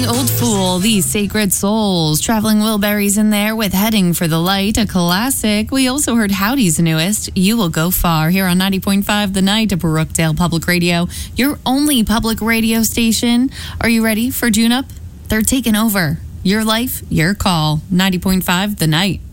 Johnny Oldfool, The Sacred Souls. Traveling Wilburys in there with Heading for the Light, a classic. We also heard Howdy's newest, You Will Go Far, here on 90.5 The Night of Brookdale Public Radio, your only public radio station. Are you ready for June Up? They're taking over. Your life, your call. 90.5 The Night.